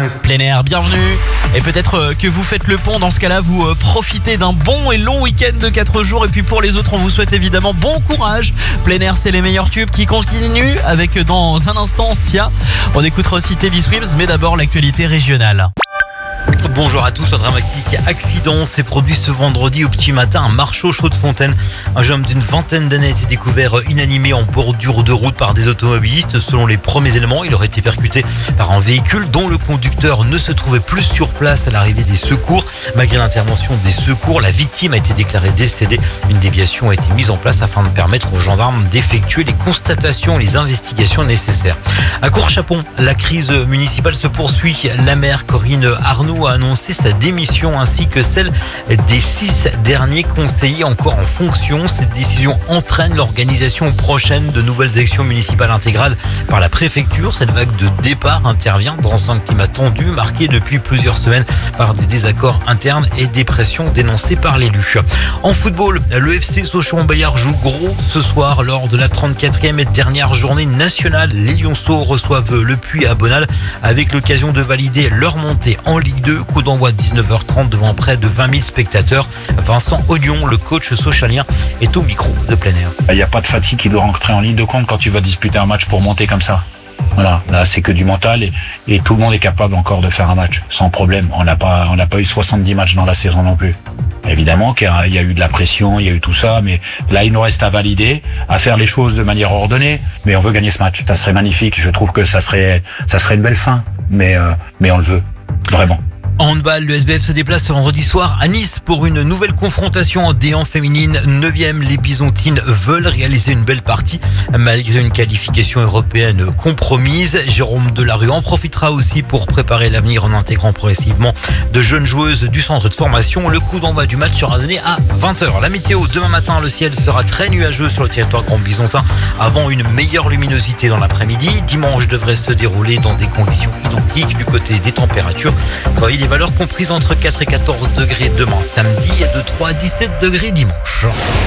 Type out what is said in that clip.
Plein air, bienvenue. Et peut-être que vous faites le pont. Dans ce cas-là, vous profitez d'un bon et long week-end de 4 jours. Et puis pour les autres, on vous souhaite évidemment bon courage. Plein air, c'est les meilleurs tubes qui continuent avec dans un instant Sia. On écoutera aussi Teddy Swims, mais d'abord l'actualité régionale. Bonjour à tous, un dramatique accident s'est produit ce vendredi au petit matin à Marchaux, Chaux-de-Fontaine. Un jeune homme d'une vingtaine d'années a été découvert inanimé en bordure de route par des automobilistes. Selon les premiers éléments, il aurait été percuté par un véhicule dont le conducteur ne se trouvait plus sur place à l'arrivée des secours. Malgré l'intervention des secours, la victime a été déclarée décédée. Une déviation a été mise en place afin de permettre aux gendarmes d'effectuer les constatations et les investigations nécessaires. À Courchapon, la crise municipale se poursuit. La maire Corinne Arnaud a annoncé sa démission ainsi que celle des 6 derniers conseillers encore en fonction. Cette décision entraîne l'organisation prochaine de nouvelles élections municipales intégrales par la préfecture. Cette vague de départ intervient dans un climat tendu marqué depuis plusieurs semaines par des désaccords internes et des pressions dénoncées par l'élu. En football, le FC Sochaux-Montbéliard joue gros ce soir lors de la 34e et dernière journée nationale. Les Lyonceaux reçoivent le Puy à Bonal avec l'occasion de valider leur montée en Ligue 2. Coup d'envoi 19h30 devant près de 20 000 spectateurs. Vincent Ognon, le coach sochalien, est au micro de Plein Air. Il n'y a pas de fatigue qui doit rentrer en ligne de compte quand tu vas disputer un match pour monter comme ça. Voilà, là c'est que du mental et tout le monde est capable encore de faire un match sans problème. On n'a pas eu 70 matchs dans la saison non plus. Évidemment qu'il y a eu de la pression, il y a eu tout ça, mais là il nous reste à valider, à faire les choses de manière ordonnée. Mais on veut gagner ce match. Ça serait magnifique. Je trouve que ça serait une belle fin, mais on le veut vraiment. En handball, le SBF se déplace ce vendredi soir à Nice pour une nouvelle confrontation en D1 féminine. 9e, les Byzantines veulent réaliser une belle partie malgré une qualification européenne compromise. Jérôme Delarue en profitera aussi pour préparer l'avenir en intégrant progressivement de jeunes joueuses du centre de formation. Le coup d'envoi du match sera donné à 20h. La météo, demain matin, le ciel sera très nuageux sur le territoire grand byzantin avant une meilleure luminosité dans l'après-midi. Dimanche devrait se dérouler dans des conditions identiques. Du côté des températures, voyez les valeurs comprises entre 4 et 14 degrés demain samedi et de 3 à 17 degrés dimanche.